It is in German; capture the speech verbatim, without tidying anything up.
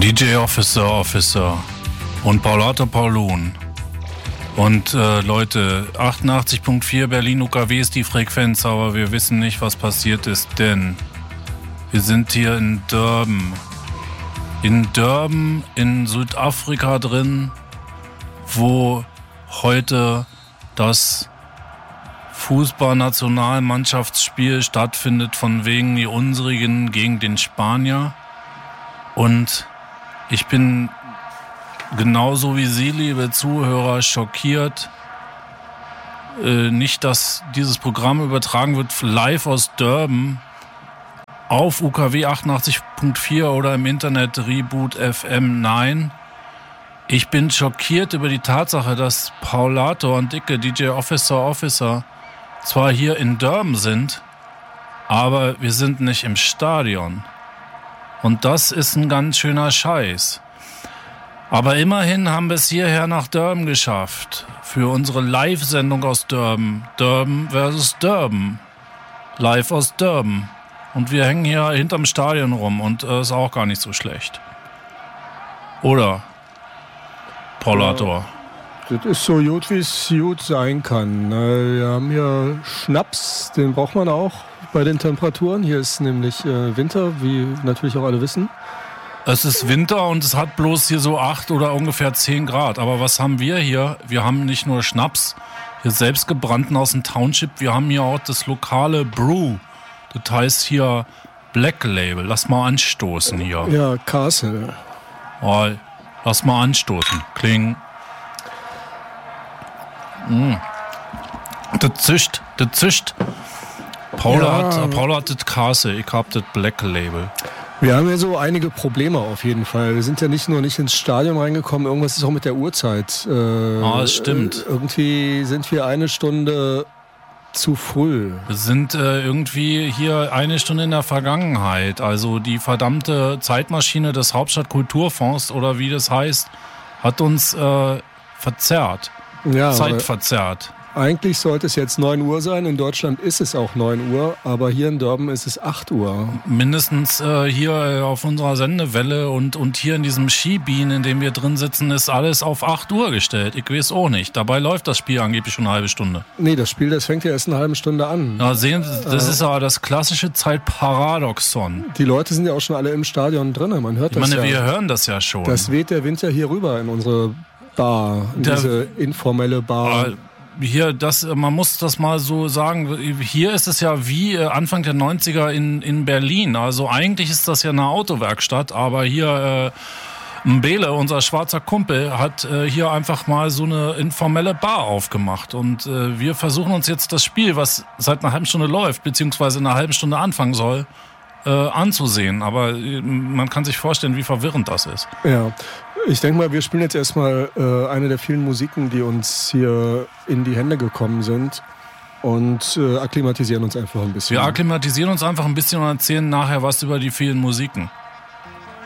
D J Officer Officer und Paulato Paulun. Und äh, Leute, achtundachtzig Komma vier Berlin U K W ist die Frequenz, aber wir wissen nicht, was passiert ist, denn wir sind hier in Durban. In Durban in Südafrika drin, wo heute das Fußballnationalmannschaftsspiel stattfindet, von wegen die unsrigen gegen den Spanier. Und ich bin genauso wie Sie, liebe Zuhörer, schockiert. Äh, nicht, dass dieses Programm übertragen wird live aus Durban auf U K W achtundachtzig Komma vier oder im Internet Reboot F M. Nein, ich bin schockiert über die Tatsache, dass Paulato und Dicke D J Officer Officer zwar hier in Durban sind, aber wir sind nicht im Stadion. Und das ist ein ganz schöner Scheiß. Aber immerhin haben wir es hierher nach Durban geschafft. Für unsere Live-Sendung aus Durban. Durban versus Durban. Live aus Durban. Und wir hängen hier hinterm Stadion rum und äh, ist auch gar nicht so schlecht. Oder? Paulator. Ja, das ist so gut, wie es gut sein kann. Wir haben hier Schnaps, den braucht man auch bei den Temperaturen. Hier ist nämlich äh, Winter, wie natürlich auch alle wissen. Es ist Winter und es hat bloß hier so acht oder ungefähr zehn Grad. Aber was haben wir hier? Wir haben nicht nur Schnaps, hier selbstgebrannten aus dem Township. Wir haben hier auch das lokale Brew. Das heißt hier Black Label. Lass mal anstoßen hier. Ja, Castle. Oh, lass mal anstoßen. Kling. Mm. Das zischt, das zischt. Paula, ja. hat, Paula hat das Castle, ich hab das Black Label. Wir haben ja so einige Probleme auf jeden Fall. Wir sind ja nicht nur nicht ins Stadion reingekommen, irgendwas ist auch mit der Uhrzeit. Äh, ah, das stimmt. Irgendwie sind wir eine Stunde zu früh. Wir sind äh, irgendwie hier eine Stunde in der Vergangenheit. Also die verdammte Zeitmaschine des Hauptstadtkulturfonds oder wie das heißt, hat uns äh, verzerrt. Ja, Zeit verzerrt. Eigentlich sollte es jetzt neun Uhr sein. In Deutschland ist es auch neun Uhr, aber hier in Durban ist es acht Uhr. Mindestens äh, hier äh, auf unserer Sendewelle und, und hier in diesem Skibean, in dem wir drin sitzen, ist alles auf acht Uhr gestellt. Ich weiß auch nicht. Dabei läuft das Spiel angeblich schon eine halbe Stunde. Nee, das Spiel, das fängt ja erst eine halbe Stunde an. Ja, sehen Sie, das äh, ist aber das klassische Zeitparadoxon. Die Leute sind ja auch schon alle im Stadion drin. Man hört ich das meine, ja. wir hören das ja schon. Das weht der Wind ja hier rüber in unsere Bar, in der, diese informelle Bar. Äh, Hier, das, man muss das mal so sagen, hier ist es ja wie Anfang der neunziger in, in Berlin. Also eigentlich ist das ja eine Autowerkstatt, aber hier äh, Mbele, unser schwarzer Kumpel, hat äh, hier einfach mal so eine informelle Bar aufgemacht. Und äh, wir versuchen uns jetzt das Spiel, was seit einer halben Stunde läuft, beziehungsweise in einer halben Stunde anfangen soll, äh, anzusehen. Aber äh, man kann sich vorstellen, wie verwirrend das ist. Ja. Ich denke mal, wir spielen jetzt erstmal äh, eine der vielen Musiken, die uns hier in die Hände gekommen sind und äh, akklimatisieren uns einfach ein bisschen. Wir akklimatisieren uns einfach ein bisschen und erzählen nachher was über die vielen Musiken.